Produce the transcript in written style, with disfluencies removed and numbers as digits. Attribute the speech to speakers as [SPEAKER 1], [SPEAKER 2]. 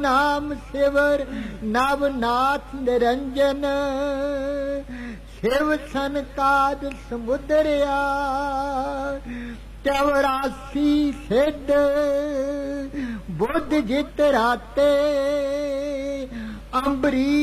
[SPEAKER 1] नाम सिवर नवनाथ निरंजन शिव सनकाद समुद्रया 84 सिद्ध बुद्ध जित राते अंबरी